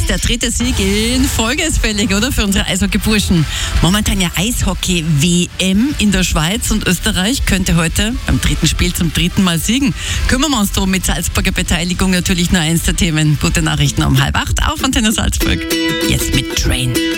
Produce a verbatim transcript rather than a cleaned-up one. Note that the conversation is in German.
der dritte Sieg in Folge ist fällig, oder? Für unsere Eishockey-Burschen. Momentan ja Eishockey-W M in der Schweiz und Österreich könnte heute beim dritten Spiel zum dritten Mal siegen. Kümmern wir uns drum mit Salzburger Beteiligung natürlich nur eins der Themen. Gute Nachrichten um halb acht auf Antenne Salzburg. Jetzt mit Train.